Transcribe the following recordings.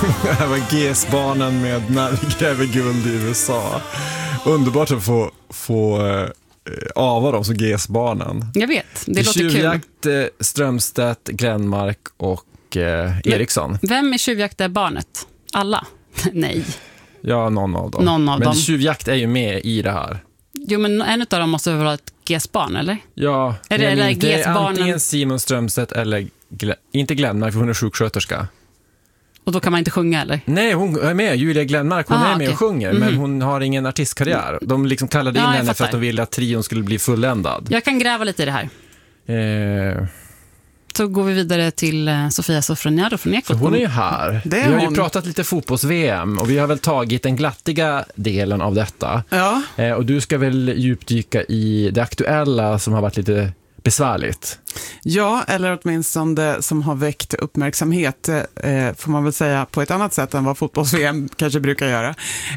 Det var GS-barnen med När vi gräver guld i USA. Underbart att få ava dem som GS-barnen. Jag vet, det låter kul. Tjuvjakt, Strömstedt, Glenmark och Eriksson. Vem är tjuvjakt är barnet? Alla? Nej. Ja, någon av dem. Men tjuvjakt är ju med i det här. Jo, men en av dem måste vara ett GS-barn, eller? Ja, det är antingen Simon Strömstedt eller inte Glenmark, för hon är sjuksköterska. Och då kan man inte sjunga, eller? Nej, hon är med. Julia Glenmark, hon är med och sjunger. Men hon har ingen artistkarriär. De liksom kallade in henne för att de ville att trion skulle bli fulländad. Jag kan gräva lite i det här. Så går vi vidare till Sofia Sofroniado från Ekot. Hon är ju här. Vi har ju pratat lite fotbolls-VM och vi har väl tagit den glattiga delen av detta. Ja. Och du ska väl djupdyka i det aktuella som har varit lite besvärligt. Ja, eller åtminstone det som har väckt uppmärksamhet, får man väl säga, på ett annat sätt än vad fotbolls-VM kanske brukar göra.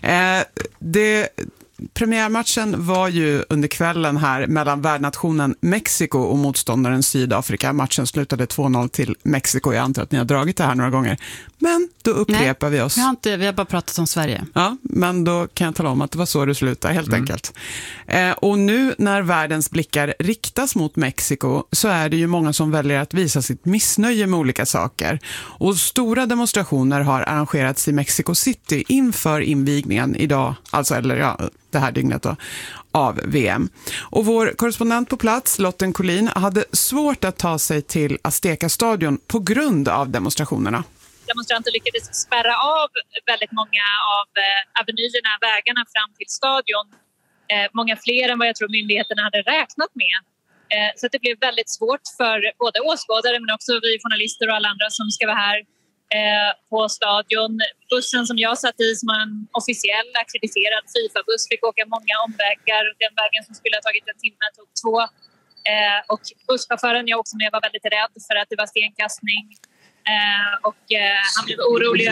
Premiärmatchen var ju under kvällen här mellan värdnationen Mexiko och motståndaren Sydafrika. Matchen slutade 2-0 till Mexiko. Jag antar att ni har dragit det här några gånger. Men då upprepar vi oss. Vi har bara pratat om Sverige. Ja, men då kan jag tala om att det var så det slutade, helt enkelt. Och nu när världens blickar riktas mot Mexiko så är det ju många som väljer att visa sitt missnöje med olika saker. Och stora demonstrationer har arrangerats i Mexico City inför invigningen idag, det här dygnet då, av VM. Och vår korrespondent på plats, Lotten Collin, hade svårt att ta sig till Azteca-stadion på grund av demonstrationerna. Demonstranter lyckades spärra av väldigt många av avenyerna, vägarna fram till stadion. Många fler än vad jag tror myndigheterna hade räknat med. Så att det blev väldigt svårt för både åskådare men också vi journalister och alla andra som ska vara här på stadion. Bussen som jag satt i, som en officiell akkrediterad FIFA-buss, fick åka många omvägar. Den vägen som skulle ha tagit en timme tog 2. Och busschauffören jag också med var väldigt rädd för att det var stenkastning. Han blev orolig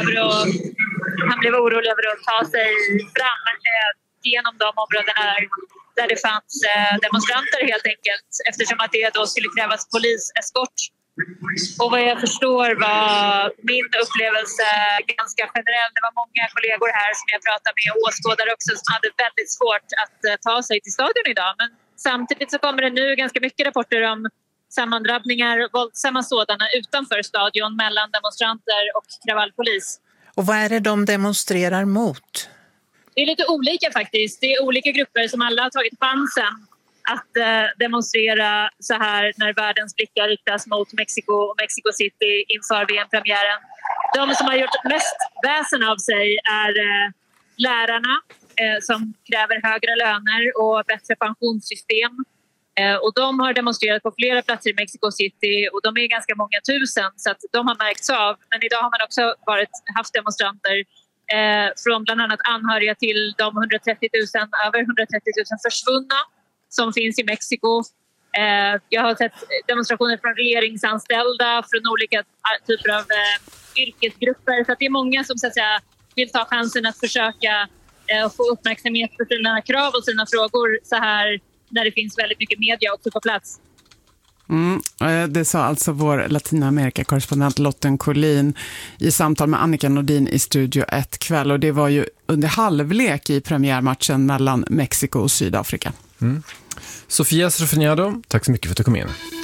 över att ta sig fram genom de områdena där det fanns demonstranter, helt enkelt, eftersom att det då skulle krävas poliseskort. Och vad jag förstår var min upplevelse ganska generell. Det var många kollegor här som jag pratade med och åskådare också som hade väldigt svårt att ta sig till stadion idag. Men samtidigt så kommer det nu ganska mycket rapporter om sammandrabbningar, våldsamma sådana, utanför stadion mellan demonstranter och kravallpolis. Och vad är det de demonstrerar mot? Det är lite olika faktiskt. Det är olika grupper som alla har tagit chansen att demonstrera så här när världens blickar riktas mot Mexiko och Mexico City inför VM-premiären. De som har gjort mest väsen av sig är lärarna som kräver högre löner och bättre pensionssystem. Och de har demonstrerat på flera platser i Mexico City och de är ganska många tusen, så att de har märkts av. Men idag har man också haft demonstranter från bland annat anhöriga till de över 130 000 försvunna som finns i Mexiko. Jag har sett demonstrationer från regeringsanställda, från olika typer av yrkesgrupper. Så att det är många som så att säga, vill ta chansen att försöka få uppmärksamhet för sina krav och sina frågor så här när det finns väldigt mycket media också på plats. Det sa alltså vår Latinamerika-korrespondent Lotten Collin i samtal med Annika Nordin i Studio 1 kväll. Och det var ju under halvlek i premiärmatchen mellan Mexiko och Sydafrika. Sofia Sofroniado, tack så mycket för att du kom in.